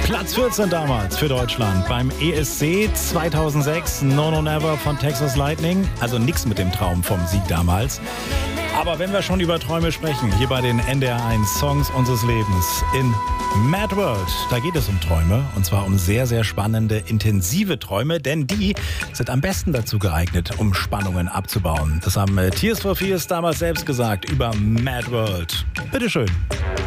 Platz 14 damals für Deutschland beim ESC 2006, No No Never von Texas Lightning. Also nichts mit dem Traum vom Sieg damals. Aber wenn wir schon über Träume sprechen, hier bei den NDR1 Songs unseres Lebens in Mad World, da geht es um Träume und zwar um sehr, sehr spannende, intensive Träume, denn die sind am besten dazu geeignet, um Spannungen abzubauen. Das haben Tears for Fears damals selbst gesagt über Mad World. Bitteschön.